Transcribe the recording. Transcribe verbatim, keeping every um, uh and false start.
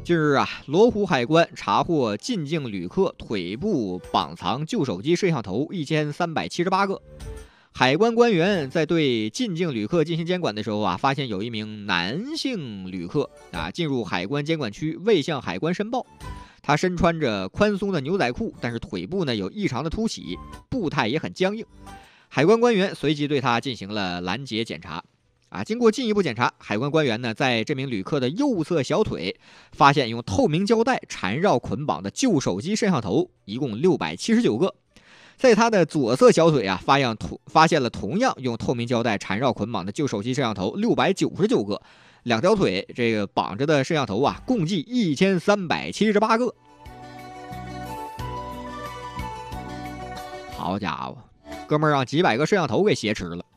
近日啊，罗湖海关查获进境旅客腿部绑藏旧手机、摄像头一千三百七十八个。海关官员在对进境旅客进行监管的时候啊，发现有一名男性旅客啊进入海关监管区未向海关申报。他身穿着宽松的牛仔裤，但是腿部呢有异常的凸起，步态也很僵硬。海关官员随即对他进行了拦截检查。啊，经过进一步检查，海关官员呢在这名旅客的右侧小腿发现用透明胶带缠绕捆绑的旧手机、摄像头，一共六百七十九个。在他的左侧小腿啊，发样同发现了同样用透明胶带缠绕捆绑的旧手机、摄像头六百九十九个。两条腿这个绑着的摄像头啊，共计一千三百七十八个。好家伙，哥们儿让几百个摄像头给挟持了。